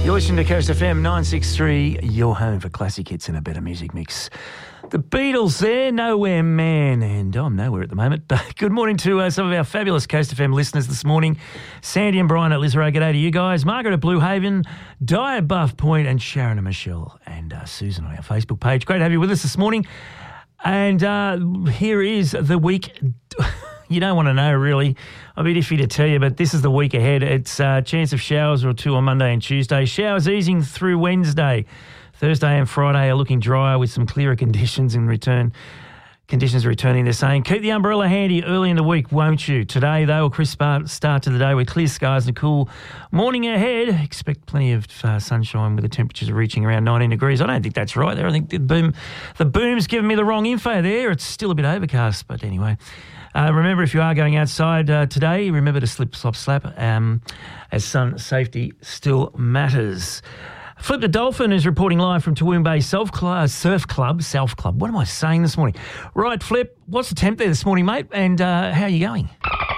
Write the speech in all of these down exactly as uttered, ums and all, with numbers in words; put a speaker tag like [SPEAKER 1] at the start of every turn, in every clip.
[SPEAKER 1] You're listening to Coast F M nine sixty-three, your home for classic hits and a better music mix. The Beatles there, Nowhere Man, and I'm nowhere at the moment. Good morning to uh, some of our fabulous Coast F M listeners this morning. Sandy and Brian at Lisero, g'day to you guys. Margaret at Blue Haven, Di at Buff Point, and Sharon and Michelle, and uh, Susan on our Facebook page. Great to have you with us this morning. And uh, here is the week. You don't want to know, really. I'll be iffy to tell you, but this is the week ahead. It's a uh, chance of showers or two on Monday and Tuesday. Showers easing through Wednesday. Thursday and Friday are looking drier with some clearer conditions in return. Conditions returning, they're saying. Keep the umbrella handy early in the week, won't you? Today, though, a crisp start to the day with clear skies and a cool morning ahead. Expect plenty of uh, sunshine with the temperatures reaching around nineteen degrees. I don't think that's right there. I think the boom, the boom's giving me the wrong info there. It's still a bit overcast, but anyway. Uh, remember, if you are going outside uh, today, remember to slip, slop, slap, um, as sun safety still matters. Flip the Dolphin is reporting live from Toowoomba Bay Surf Club, Surf Club, Surf Club. What am I saying this morning? Right, Flip, what's the temp there this morning, mate? And uh, how are you going?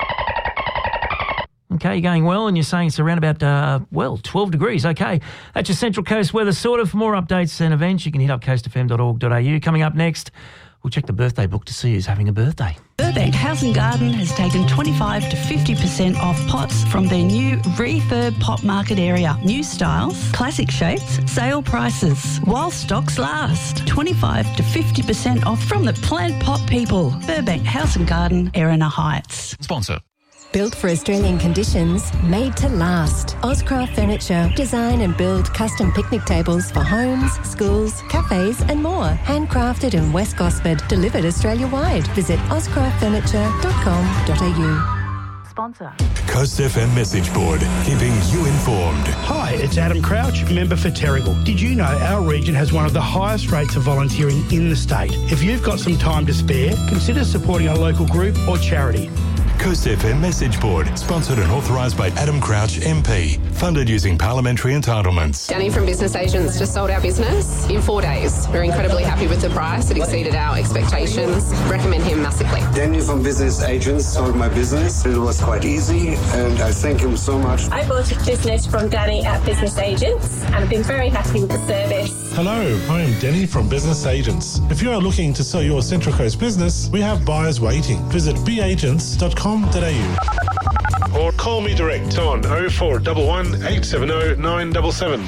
[SPEAKER 1] Okay, you're going well, and you're saying it's around about, uh, well, twelve degrees. Okay, that's your Central Coast weather sorted. For more updates and events, you can hit up coast f m dot org dot a u. Coming up next, we'll check the birthday book to see who's having a birthday.
[SPEAKER 2] Burbank House and Garden has taken twenty-five to fifty percent off pots from their new refurb pot market area. New styles, classic shapes, sale prices. While stocks last. twenty-five to fifty percent off from the plant pot people. Burbank House and Garden, Erina Heights.
[SPEAKER 3] Sponsor.
[SPEAKER 4] Built for Australian conditions, made to last. Ozcraft Furniture. Design and build custom picnic tables for homes, schools, cafes and more. Handcrafted in West Gosford. Delivered Australia-wide. Visit ozcraft furniture dot com dot a u.
[SPEAKER 2] Sponsor.
[SPEAKER 5] Coast F M message board, keeping you informed.
[SPEAKER 6] Hi, it's Adam Crouch, member for Terrigal. Did you know our region has one of the highest rates of volunteering in the state? If you've got some time to spare, consider supporting a local group or charity.
[SPEAKER 5] Coast F M message board, sponsored and authorised by Adam Crouch M P, funded using parliamentary entitlements.
[SPEAKER 7] Danny from Business Agents just sold our business in four days. We're incredibly happy with the price. It exceeded our expectations. Recommend him massively.
[SPEAKER 8] Danny from Business Agents sold my business. It was quite easy and I thank him so much.
[SPEAKER 9] I bought a business from Danny at Business Agents and I've been very happy with the service.
[SPEAKER 10] Hello, I am Denny from Business Agents. If you are looking to sell your Central Coast business, we have buyers waiting. Visit b agents dot com dot a u or call me direct on oh four one one, eight seven oh, nine seven seven.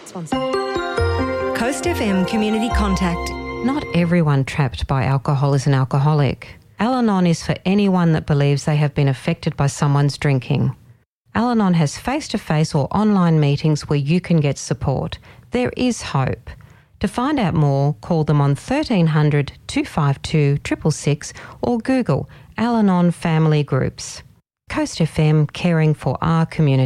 [SPEAKER 11] Coast F M Community Contact.
[SPEAKER 12] Not everyone trapped by alcohol is an alcoholic. Al-Anon is for anyone that believes they have been affected by someone's drinking. Al-Anon has face-to-face or online meetings where you can get support. There is hope. To find out more, call them on thirteen hundred, two five two, six six six or Google Al-Anon Family Groups. Coast F M, caring for our community.